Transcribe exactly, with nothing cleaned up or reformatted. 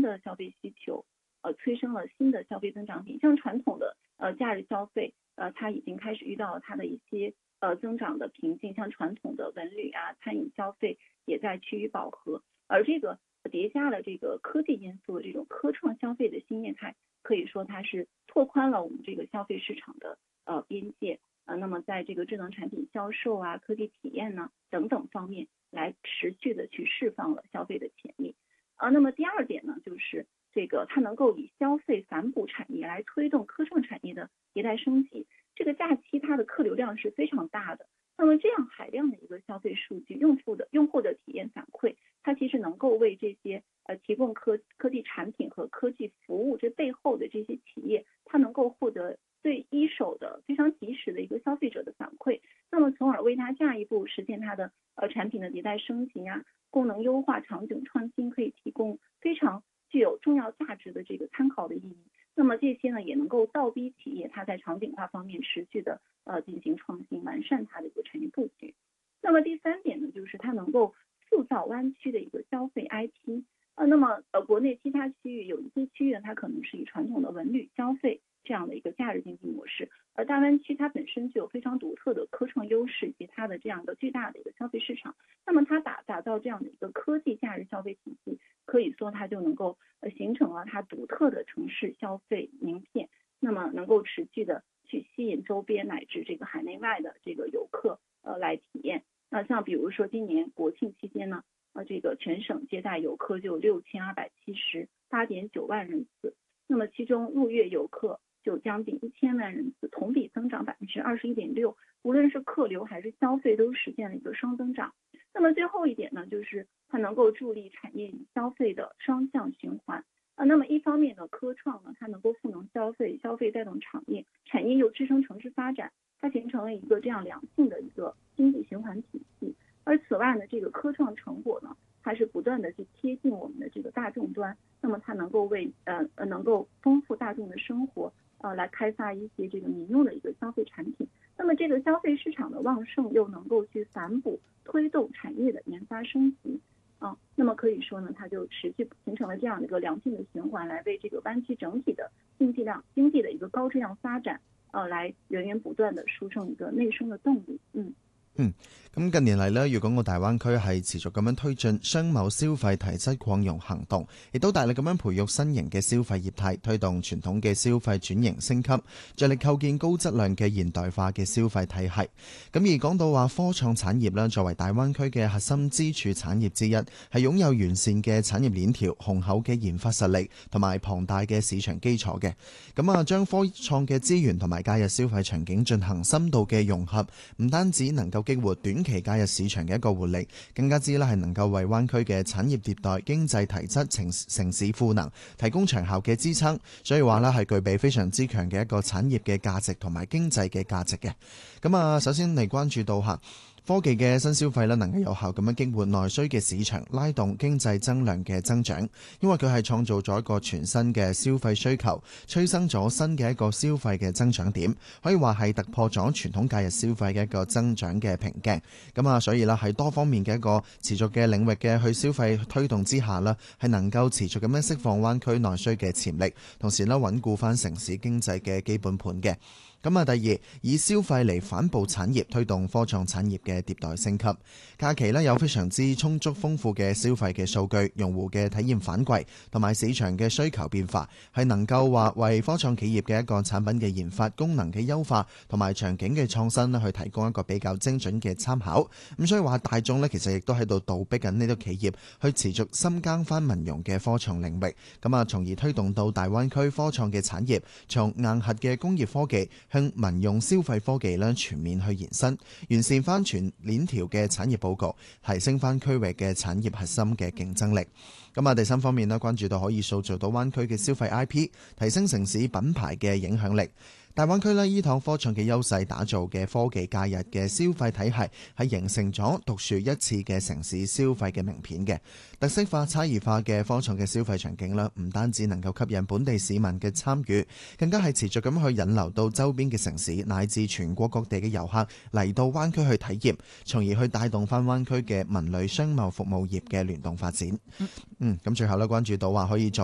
的消费需求，呃，催生了新的消费增长点。像传统的呃假日消费，呃，它已经开始遇到了它的一些呃增长的瓶颈，像传统的文旅啊、餐饮消费也在趋于饱和，而这个叠加了这个科技因素的这种科创消费的新业态，可以说它是拓宽了我们这个消费市场的呃边界。呃，那么在这个智能产品销售啊、科技体验呢等等方面，来持续的去释放了消费的潜力。呃，那么第二点呢，就是这个它能够以消费反哺产业来推动科创产业的迭代升级。这个假期它的客流量是非常大的，那么这样海量的一个消费数据，用户的用户的体验反馈，它其实能够为这些呃提供科科技产品和科技服务这背后的这些企业，它能够获得最一手的非常及时的一个消费者的反馈，那么从而为它下一步实现它的呃产品的迭代升级呀、功能优化、场景创新，可以提供非常具有重要价值的这个参考的意义。那么这些呢，也能够倒逼企业它在场景化方面持续的呃进行创新，完善它的一个产业布局。那么第三点呢，就是它能够塑造湾区的一个消费 I P。呃，那么呃国内其他区域有一些区域呢，它可能是以传统的文旅消费这样的一个假日经济模式，而大湾区它本身具有非常独特的科创优势以及它的这样一个巨大的一个消费市场，那么它打打造这样的一个科技假日消费体系，可以说它就能够呃形成了它独特的城市消费名片，那么能够持续的去吸引周边乃至这个海内外的这个游客呃来体验。那像比如说今年国庆期间呢，呃这个全省接待游客就有六千二百七十八点九万人次，那么其中入粤游客就将近一千万人次，同比增长百分之二十一点六，无论是客流还是消费都实现了一个双增长。那么最后一点呢，就是它能够助力产业与消费的双向循环。啊，那么一方面呢，科创呢，它能够赋能消费，消费带动产业，产业又支撑城市发展，它形成了一个这样良性的一个经济循环体系。而此外呢，这个科创成果呢，它是不断的去贴近我们的这个大众端，那么它能够为呃呃能够丰富大众的生活，呃来开发一些这个民用的一个消费产品。那么这个消费市场的旺盛又能够去反哺推动产业的研发升级。啊，那么可以说呢，它就持续形成了这样的一个良性的循环，来为这个湾区整体的经济量、经济的一个高质量发展，呃，来源源不断的输送一个內生嘅動力。嗯。 嗯，咁近年嚟呢，粵港澳大灣區係持續咁樣推進商貿消費體質擴容行動，亦都大力咁樣培育新型嘅消費業態，推動傳統嘅消費轉型升級，着力構建高質量嘅現代化嘅消費體系。咁而講到話科創產業呢，作為大灣區嘅核心支柱產業之一，係擁有完善嘅產業鏈條、雄厚嘅研發實力同埋龐大嘅市場基礎嘅。咁啊，將科創嘅資源同埋假日消費場景進行深度嘅融合，唔單止能夠激活短期假日市場嘅一個活力，更加之咧係能夠為灣區嘅產業迭代、經濟提質、城城市賦能提供長效嘅支撐，所以話咧係具備非常之強嘅一個產業嘅價值同埋經濟嘅價值嘅。咁啊，首先嚟關注到下科技嘅新消費咧，能夠有效咁樣激活內需嘅市場，拉動經濟增量嘅增長。因為佢係創造咗一個全新嘅消費需求，催生咗新嘅一個消費嘅增長點，可以話係突破咗傳統假日消費嘅一個增長嘅瓶頸。咁啊，所以啦喺多方面嘅一個持續嘅領域嘅去消費推動之下啦，係能夠持續咁樣釋放灣區內需嘅潛力，同時咧穩固翻城市經濟嘅基本盤嘅。咁啊，第二，以消費嚟反哺產業，推動科創產業嘅迭代升級。假期呢有非常之充足豐富嘅消費嘅數據，用戶嘅體驗反饋同埋市場嘅需求變化，係能夠話為科創企業嘅一個產品嘅研發、功能嘅優化同埋場景嘅創新呢去提供一個比較精準嘅參考。咁所以話大眾呢其實亦都喺度倒逼緊呢啲企業去持續深耕翻民用嘅科創領域，咁啊，從而推動到大灣區科創嘅產業從硬核嘅工業科技向民用消費科技咧全面去延伸，完善翻全鏈條嘅產業佈局，提升翻區域嘅產業核心嘅競爭力。咁啊，第三方面咧，關注到可以塑造到灣區嘅消費 I P， 提升城市品牌嘅影響力。大灣區呢，依託科創嘅優勢打造嘅科技假日嘅消費體系，係形成咗獨樹一幟嘅城市消費嘅名片嘅特色化、差異化嘅科創嘅消費場景啦，唔單止能夠吸引本地市民嘅參與，更加係持續咁去引流到周邊嘅城市，乃至全國各地嘅遊客嚟到灣區去體驗，從而去帶動翻灣區嘅文旅商貿服務業嘅聯動發展。嗯，咁最後呢，關注到話可以再